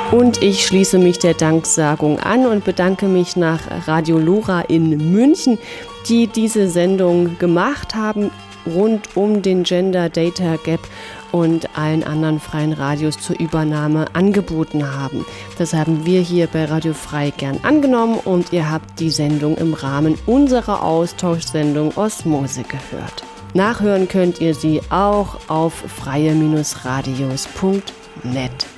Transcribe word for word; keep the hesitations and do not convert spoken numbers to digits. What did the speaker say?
Und ich schließe mich der Danksagung an und bedanke mich nach Radio Lora in München, die diese Sendung gemacht haben rund um den Gender Data Gap und allen anderen freien Radios zur Übernahme angeboten haben. Das haben wir hier bei Radio Frei gern angenommen und ihr habt die Sendung im Rahmen unserer Austauschsendung Osmose gehört. Nachhören könnt ihr sie auch auf freie Bindestrich radios punkt net.